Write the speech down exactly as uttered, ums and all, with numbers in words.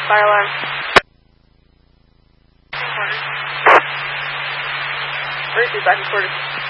Fire alarm. Quarters. Where's your back in quarters?